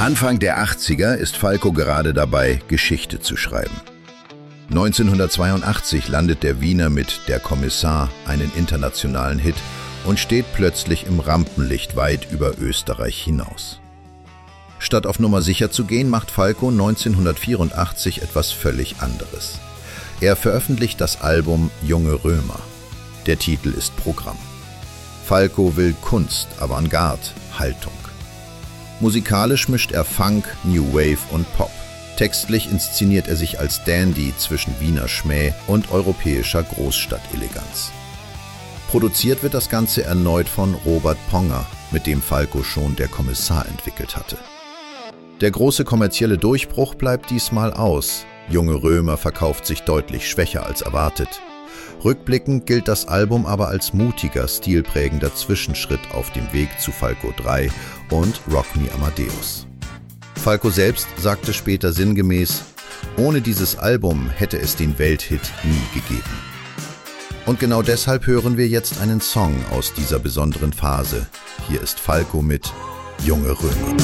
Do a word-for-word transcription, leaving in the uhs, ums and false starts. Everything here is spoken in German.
Anfang der achtziger ist Falco gerade dabei, Geschichte zu schreiben. neunzehnhundertzweiundachtzig landet der Wiener mit Der Kommissar einen internationalen Hit und steht plötzlich im Rampenlicht weit über Österreich hinaus. Statt auf Nummer sicher zu gehen, macht Falco neunzehnhundertvierundachtzig etwas völlig anderes. Er veröffentlicht das Album Junge Römer. Der Titel ist Programm. Falco will Kunst, Avantgarde, Haltung. Musikalisch mischt er Funk, New Wave und Pop. Textlich inszeniert er sich als Dandy zwischen Wiener Schmäh und europäischer Großstadteleganz. Produziert wird das Ganze erneut von Robert Ponger, mit dem Falco schon Der Kommissar entwickelt hatte. Der große kommerzielle Durchbruch bleibt diesmal aus. Junge Römer verkauft sich deutlich schwächer als erwartet. Rückblickend gilt das Album aber als mutiger, stilprägender Zwischenschritt auf dem Weg zu Falco drei und Rock Me Amadeus. Falco selbst sagte später sinngemäß: Ohne dieses Album hätte es den Welthit nie gegeben. Und genau deshalb hören wir jetzt einen Song aus dieser besonderen Phase. Hier ist Falco mit Junge Römer.